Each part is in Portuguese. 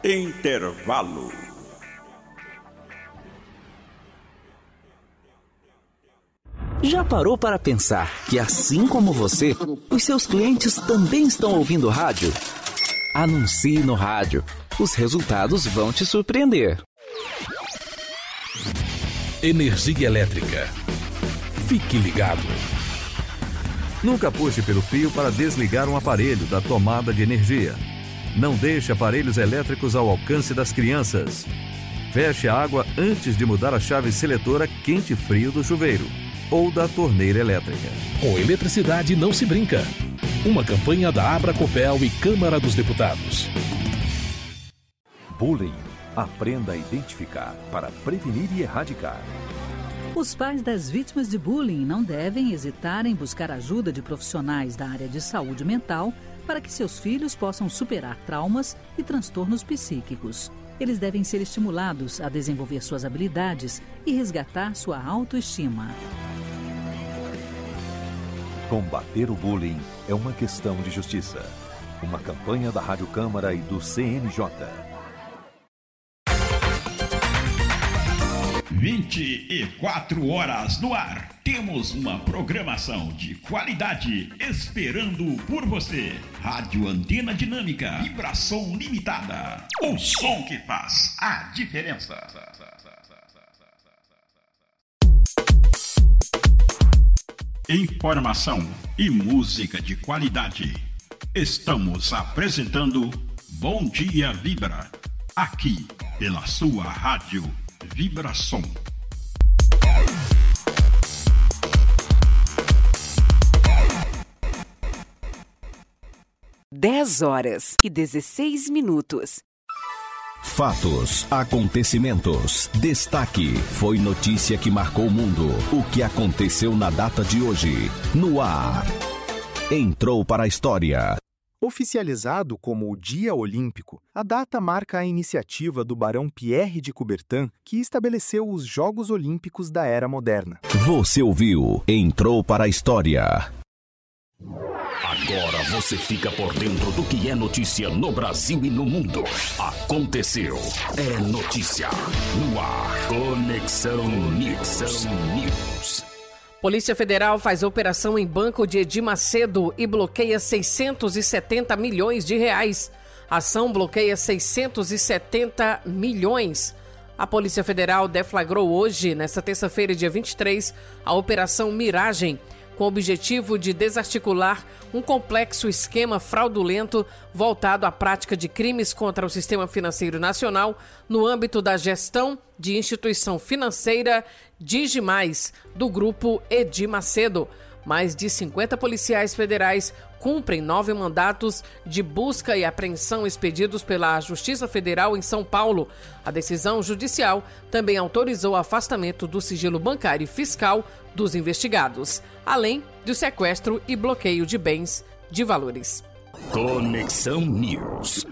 Intervalo. Já parou para pensar que, assim como você, os seus clientes também estão ouvindo rádio? Anuncie no rádio. Os resultados vão te surpreender. Energia elétrica. Fique ligado. Nunca puxe pelo fio para desligar um aparelho da tomada de energia. Não deixe aparelhos elétricos ao alcance das crianças. Feche a água antes de mudar a chave seletora quente-frio do chuveiro ou da torneira elétrica. Com eletricidade não se brinca. Uma campanha da Abracopel e Câmara dos Deputados. Bullying. Aprenda a identificar para prevenir e erradicar. Os pais das vítimas de bullying não devem hesitar em buscar ajuda de profissionais da área de saúde mental para que seus filhos possam superar traumas e transtornos psíquicos. Eles devem ser estimulados a desenvolver suas habilidades e resgatar sua autoestima. Combater o bullying é uma questão de justiça. Uma campanha da Rádio Câmara e do CNJ. 24 horas no ar. Temos uma programação de qualidade esperando por você. Rádio Antena Dinâmica, vibração limitada. O som que faz a diferença. Informação e música de qualidade. Estamos apresentando Bom Dia Vibra, aqui pela sua rádio Vibração. Dez horas e 16 minutos. Fatos, acontecimentos, destaque, foi notícia que marcou o mundo. O que aconteceu na data de hoje, no ar. Entrou para a história. Oficializado como o Dia Olímpico, a data marca a iniciativa do barão Pierre de Coubertin, que estabeleceu os Jogos Olímpicos da Era Moderna. Você ouviu, entrou para a história. Agora você fica por dentro do que é notícia no Brasil e no mundo. Aconteceu. É notícia. No ar. Conexão News. Polícia Federal faz operação em banco de Edir Macedo e bloqueia 670 milhões de reais. A ação bloqueia 670 milhões. A Polícia Federal deflagrou hoje, nesta terça-feira, dia 23, a Operação Miragem, com o objetivo de desarticular um complexo esquema fraudulento voltado à prática de crimes contra o sistema financeiro nacional no âmbito da gestão de instituição financeira Digimais, do grupo Edir Macedo. Mais de 50 policiais federais cumprem 9 mandatos de busca e apreensão expedidos pela Justiça Federal em São Paulo. A decisão judicial também autorizou o afastamento do sigilo bancário e fiscal dos investigados, além do sequestro e bloqueio de bens de valores. Conexão News.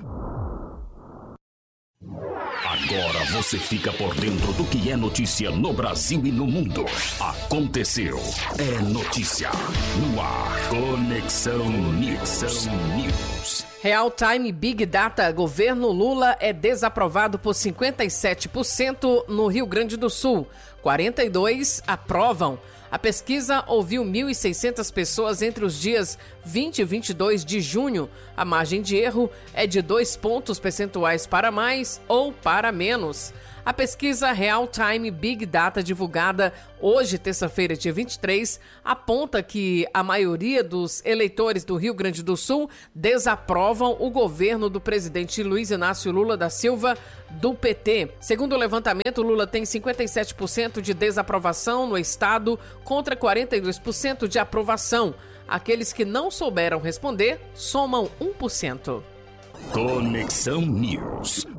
Agora você fica por dentro do que é notícia no Brasil e no mundo. Aconteceu. É notícia. No ar. Conexão News. Real Time Big Data. Governo Lula é desaprovado por 57% no Rio Grande do Sul. 42% aprovam. A pesquisa ouviu 1.600 pessoas entre os dias 20 e 22 de junho. A margem de erro é de 2 pontos percentuais para mais ou para menos. A pesquisa Real Time Big Data, divulgada hoje, terça-feira, dia 23, aponta que a maioria dos eleitores do Rio Grande do Sul desaprovam o governo do presidente Luiz Inácio Lula da Silva, do PT. Segundo o levantamento, Lula tem 57% de desaprovação no estado contra 42% de aprovação. Aqueles que não souberam responder somam 1%. Conexão News.